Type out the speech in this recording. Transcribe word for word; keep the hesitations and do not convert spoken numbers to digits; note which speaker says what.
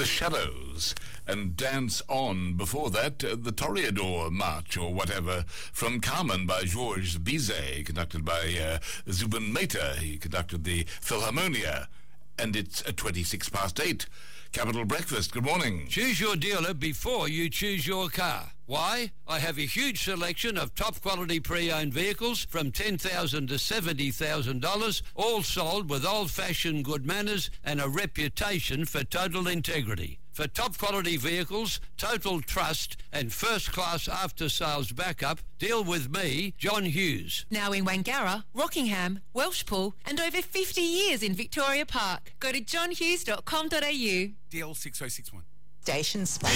Speaker 1: The Shadows, and Dance On. Before that, uh, the Toreador March, or whatever, from Carmen by Georges Bizet, conducted by uh, Zubin Mehta. He conducted the Philharmonia. And it's at twenty-six past eight. Capital Breakfast, good morning.
Speaker 2: Choose your dealer before you choose your car. Why? I have a huge selection of top-quality pre-owned vehicles from ten thousand dollars to seventy thousand dollars, all sold with old-fashioned good manners and a reputation for total integrity. For top-quality vehicles, total trust and first-class after-sales backup, deal with me, John Hughes.
Speaker 3: Now in Wangara, Rockingham, Welshpool and over fifty years in Victoria Park. Go to john hughes dot com dot a u.
Speaker 4: D L six oh six one.
Speaker 3: Station Space.